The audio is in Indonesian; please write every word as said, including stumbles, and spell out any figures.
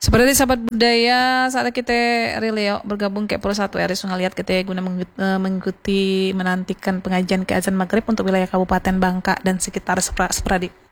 Seperti sahabat budaya, saat kita Rileo bergabung ke Pulau Satu R I Sungaliat kita guna mengut- eh, mengikuti menantikan pengajian ke azan maghrib untuk wilayah Kabupaten Bangka dan sekitar Sepra- Sepradi.